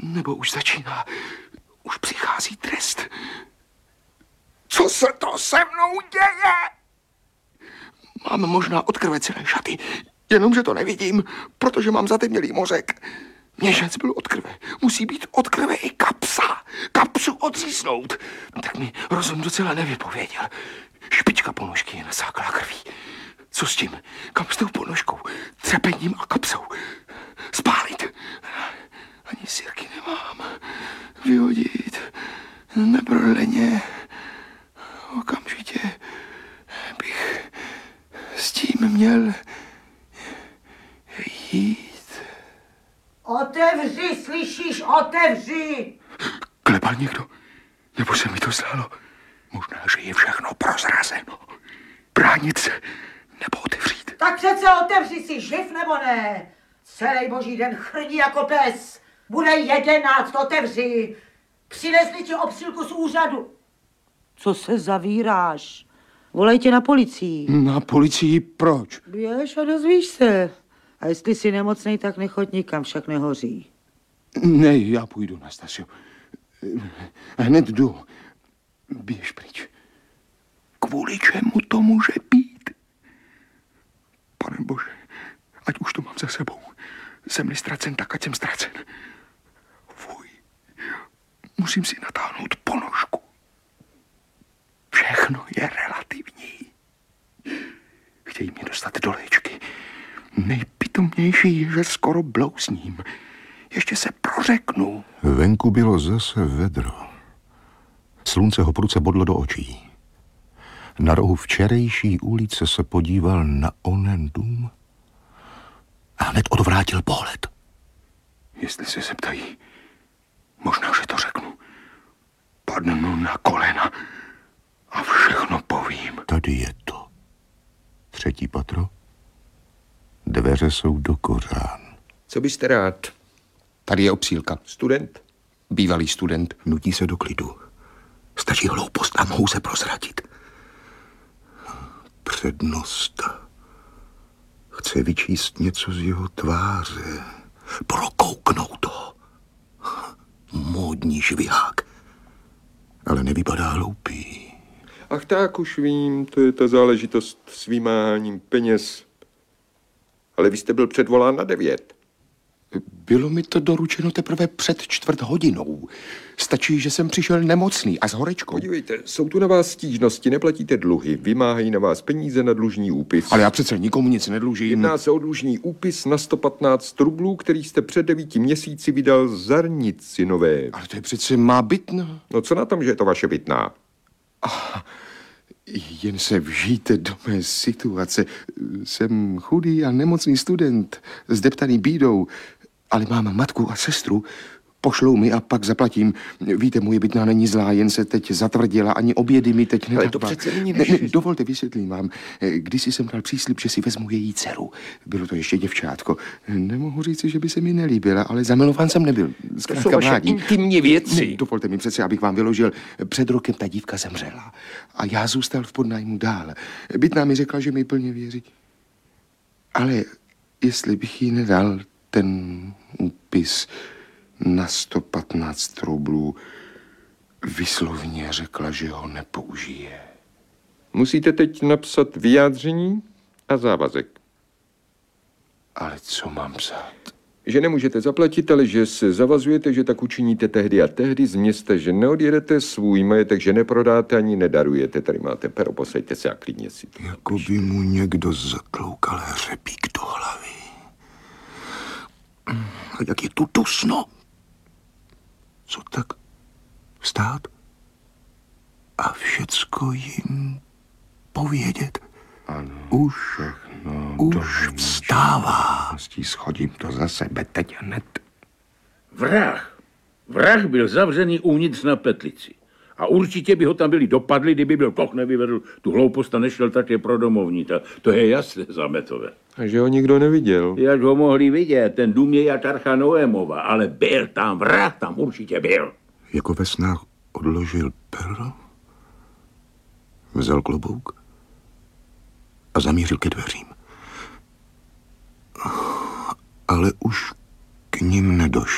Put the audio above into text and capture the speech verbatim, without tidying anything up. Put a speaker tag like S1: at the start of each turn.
S1: Nebo už začíná. Už přichází trest. Co se to se mnou děje? Mám možná od krve celé šaty, jenomže to nevidím, protože mám zatemnělý mozek. Měšec byl od krve. Musí být od krve i kapsa. Kapsu odříznout. Tak mi rozum docela nevypověděl. Špička ponožky je nasáklá krví. Co s tím? Kam s tou ponožkou? Třepením a kapsou. Spálit. Ani sirky nemám. Vyhodit. Neprodleně. Okamžitě bych s tím měl jít.
S2: Otevři, slyšíš, otevři!
S1: Klepal někdo? Nebo se mi to zdálo? Možná, že je všechno prozrazeno. Bránit se nebo otevřít.
S2: Tak přece otevři si, živ nebo ne? Celý boží den chrní jako pes. Bude jedenáct, otevři. Přinesli ti obsílku z úřadu. Co se zavíráš? Volej tě na policii.
S1: Na policii proč?
S2: Běž a dozvíš se. A jestli jsi nemocnej, tak nechoď nikam, však nehoří.
S1: Ne, já půjdu, Nastasio. Hned jdu. Běž pryč. Kvůli čemu to může být? Pane Bože, ať už to mám za sebou. Jsem-li ztracen, tak ať jsem ztracen. Fuj, musím si natáhnout ponožku. Všechno je relativní. Chtějí mě dostat do léčky. Nejpitomnější je, že skoro blouzním. Ještě se prořeknu.
S3: Venku bylo zase vedro. Slunce ho prudce bodlo do očí. Na rohu včerejší ulice se podíval na onen dům a hned odvrátil pohled.
S1: Jestli se zeptají, možná, že to řeknu. Padnu na kolena a všechno povím.
S3: Tady je to. Třetí patro. Dveře jsou do kořán.
S1: Co byste rád? Tady je obsílka.
S4: Student?
S1: Bývalý student.
S3: Nutí se do klidu. Stačí hloupost a mohou se prozradit. Přednost. Chce vyčíst něco z jeho tváře. Prokouknout ho. Módní žvihák. Ale nevypadá hloupý.
S4: Ach tak, už vím, to je ta záležitost s vymáháním peněz. Ale vy jste byl předvolán na devět.
S1: Bylo mi to doručeno teprve před čtvrt hodinou. Stačí, že jsem přišel nemocný a s horečkou.
S4: Podívejte, jsou tu na vás stížnosti, neplatíte dluhy, vymáhají na vás peníze na dlužní úpis.
S1: Ale já přece nikomu nic nedlužím.
S4: Jedná se o dlužní úpis na sto patnáct rublů, který jste před devíti měsíci vydal Zarnici Nové.
S1: Ale to je přece má bytna.
S4: No co na tom, že je to vaše bytná?
S1: Ah, jen se vžijte do mé situace. Jsem chudý a nemocný student, zdeptaný bídou, ale mám matku a sestru. Pošlou mi a pak zaplatím. Víte, moje bytná není zlá, jen se teď zatvrdila, ani obědy mi teď nedává.
S4: Ale to přece není
S1: ne,
S4: naše...
S1: ne, dovolte, vysvětlím vám. Kdysi jsem dal příslib, že si vezmu její dceru. Bylo to ještě děvčátko. Nemohu říci, že by se mi nelíbila, ale zamilován jsem nebyl.
S4: To jsou vaše intimní věci.
S1: Ne, dovolte mi přece, abych vám vyložil. Před rokem ta dívka zemřela a já zůstal v podnájmu dál. Bytná mi řekla, že mi plně věří. Ale jestli bych jí nedal ten úpis na sto patnáct rublů, vyslovně řekla, že ho nepoužije.
S4: Musíte teď napsat vyjádření a závazek.
S1: Ale co mám psát?
S4: Že nemůžete zaplatit, ale že se zavazujete, že tak učiníte tehdy a tehdy z města, že neodjedete svůj majetek, že neprodáte ani nedarujete. Tady máte pero, posaďte se a klidně si to.
S3: Jako by mu někdo zatloukal hřebík do hlavy. A jak je tu dusno. Co tak? Vstát? A všecko jim povědět?
S1: Ano,
S3: Už,
S1: všechno.
S3: už vstává.
S1: Schodím to za sebe teď hned.
S5: Vrah. Vrah byl zavřený uvnitř na petlici. A určitě by ho tam byli dopadli, kdyby byl Koch nevyvedl tu hloupost a nešel také pro domovníka. To je jasné, Zametové.
S4: A že ho nikdo neviděl.
S5: Jak ho mohli vidět, ten dům je jak Archa Noémova, ale byl tam vrah, tam určitě byl.
S3: Jako ve snách odložil pero, vzal klobouk a zamířil ke dveřím. Ale už k nim nedošel.